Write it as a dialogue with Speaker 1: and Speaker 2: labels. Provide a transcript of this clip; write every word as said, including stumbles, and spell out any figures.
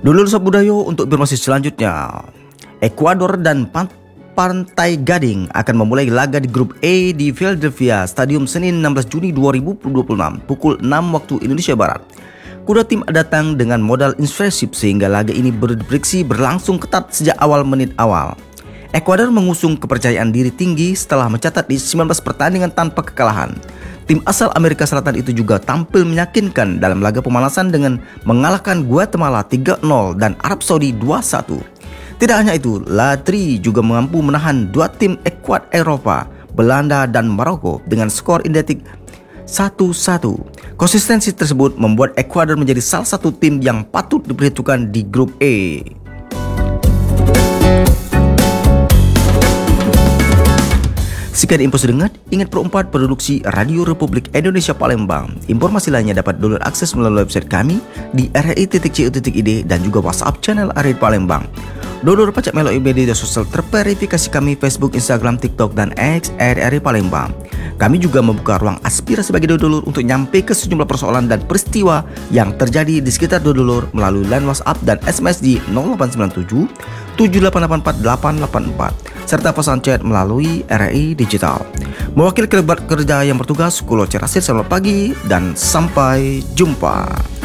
Speaker 1: Dulur Sabudayo untuk informasi selanjutnya. Ekuador dan Pan- Pantai Gading akan memulai laga di grup A di Philadelphia Stadium Senin enam belas Juni dua ribu dua puluh enam pukul enam waktu Indonesia Barat. Kuda tim datang dengan modal impresif sehingga laga ini berdiksi berlangsung ketat sejak awal menit awal. Ekuador mengusung kepercayaan diri tinggi setelah mencatat di sembilan belas pertandingan tanpa kekalahan. Tim asal Amerika Selatan itu juga tampil meyakinkan dalam laga pemanasan dengan mengalahkan Guatemala tiga nol dan Arab Saudi dua satu. Tidak hanya itu, La Tri juga mampu menahan dua tim Ekuador Eropa, Belanda dan Maroko dengan skor identik satu satu. Konsistensi tersebut membuat Ekuador menjadi salah satu tim yang patut diperhitungkan di grup E. Sekian info sedengat, ingat perempat produksi Radio Republik Indonesia Palembang. Informasi lainnya dapat download akses melalui website kami di r i titik c u titik i d dan juga WhatsApp channel R I Palembang. Download pacak melalui media sosial terverifikasi kami Facebook, Instagram, TikTok, dan X R I Palembang. Kami juga membuka ruang aspirasi bagi dodolur untuk nyampe ke sejumlah persoalan dan peristiwa yang terjadi di sekitar dodolur melalui line WhatsApp dan S M S di nol delapan sembilan tujuh tujuh delapan delapan empat delapan delapan empat serta pesan chat melalui R I Digital. Mewakili kerabat kerja yang bertugas, Kulo Cerasir, selamat pagi dan sampai jumpa.